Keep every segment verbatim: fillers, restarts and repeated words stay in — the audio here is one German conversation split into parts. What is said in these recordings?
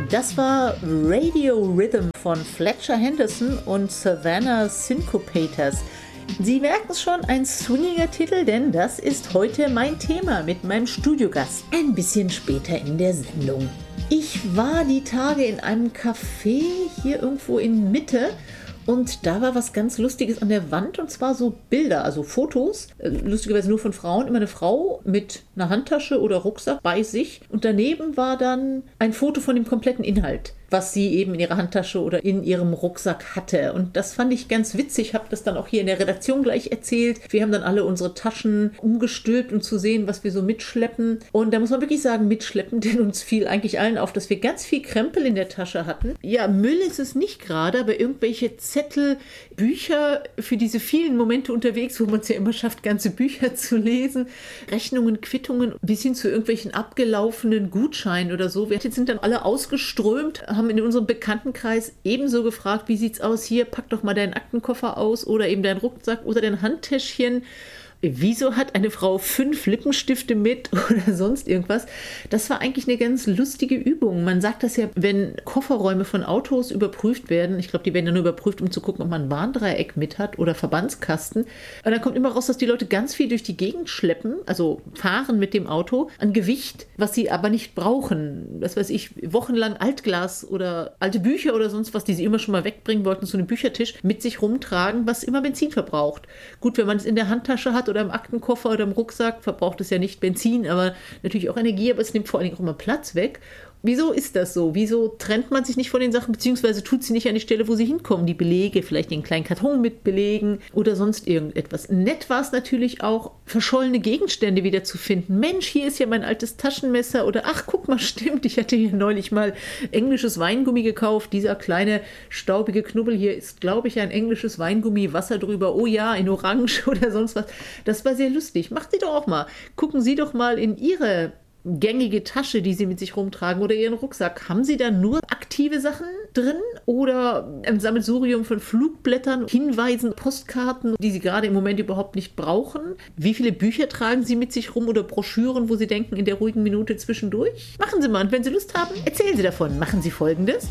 Das war Radio Rhythm von Fletcher Henderson und Savannah Syncopators. Sie merken es schon, ein swingiger Titel, denn das ist heute mein Thema mit meinem Studiogast. Ein bisschen später in der Sendung. Ich war die Tage in einem Café hier irgendwo in Mitte. Und da war was ganz Lustiges an der Wand, und zwar so Bilder, also Fotos, lustigerweise nur von Frauen, immer eine Frau mit einer Handtasche oder Rucksack bei sich. Und daneben war dann ein Foto von dem kompletten Inhalt, was sie eben in ihrer Handtasche oder in ihrem Rucksack hatte. Und das fand ich ganz witzig, habe das dann auch hier in der Redaktion gleich erzählt. Wir haben dann alle unsere Taschen umgestülpt, um zu sehen, was wir so mitschleppen. Und da muss man wirklich sagen, mitschleppen, denn uns fiel eigentlich allen auf, dass wir ganz viel Krempel in der Tasche hatten. Ja, Müll ist es nicht gerade, aber irgendwelche Zettel, Bücher für diese vielen Momente unterwegs, wo man es ja immer schafft, ganze Bücher zu lesen, Rechnungen, Quittungen, bis hin zu irgendwelchen abgelaufenen Gutscheinen oder so. Wir sind dann alle ausgeströmt, haben in unserem Bekanntenkreis ebenso gefragt, wie sieht's aus hier, pack doch mal deinen Aktenkoffer aus oder eben deinen Rucksack oder dein Handtäschchen. Wieso hat eine Frau fünf Lippenstifte mit oder sonst irgendwas? Das war eigentlich eine ganz lustige Übung. Man sagt das ja, wenn Kofferräume von Autos überprüft werden. Ich glaube, die werden dann nur überprüft, um zu gucken, ob man ein Warndreieck mit hat oder Verbandskasten. Und dann kommt immer raus, dass die Leute ganz viel durch die Gegend schleppen, also fahren mit dem Auto, an Gewicht, was sie aber nicht brauchen. Das weiß ich, wochenlang Altglas oder alte Bücher oder sonst was, die sie immer schon mal wegbringen wollten, zu einem Büchertisch mit sich rumtragen, was immer Benzin verbraucht. Gut, wenn man es in der Handtasche hat oder im Aktenkoffer oder im Rucksack, verbraucht es ja nicht Benzin, aber natürlich auch Energie, aber es nimmt vor allen Dingen auch immer Platz weg. Wieso ist das so? Wieso trennt man sich nicht von den Sachen, beziehungsweise tut sie nicht an die Stelle, wo sie hinkommen? Die Belege, vielleicht den kleinen Karton mit Belegen oder sonst irgendetwas. Nett war es natürlich auch, verschollene Gegenstände wieder zu finden. Mensch, hier ist ja mein altes Taschenmesser oder ach, guck mal, stimmt, ich hatte hier neulich mal englisches Weingummi gekauft. Dieser kleine staubige Knubbel hier ist, glaube ich, ein englisches Weingummi, Wasser drüber, oh ja, in Orange oder sonst was. Das war sehr lustig. Macht Sie doch auch mal. Gucken Sie doch mal in Ihre gängige Tasche, die Sie mit sich rumtragen oder Ihren Rucksack. Haben Sie da nur aktive Sachen drin oder ein Sammelsurium von Flugblättern, Hinweisen, Postkarten, die Sie gerade im Moment überhaupt nicht brauchen? Wie viele Bücher tragen Sie mit sich rum oder Broschüren, wo Sie denken, in der ruhigen Minute zwischendurch? Machen Sie mal, und wenn Sie Lust haben, erzählen Sie davon. Machen Sie Folgendes.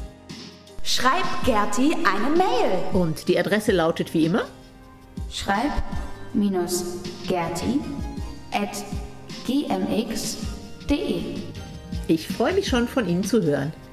Schreib Gerti eine Mail. Und die Adresse lautet wie immer schreib-gerti at gmx punkt de. Ich freue mich schon, von Ihnen zu hören.